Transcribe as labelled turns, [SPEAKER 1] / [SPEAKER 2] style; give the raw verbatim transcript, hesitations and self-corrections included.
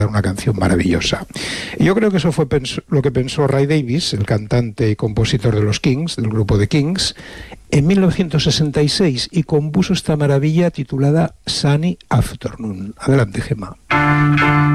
[SPEAKER 1] una canción maravillosa. Y yo creo que eso fue lo que pensó Ray Davies, el cantante y compositor de los Kings, del grupo de Kings, en mil novecientos sesenta y seis, y compuso esta maravilla titulada Sunny Afternoon. Adelante, Gemma.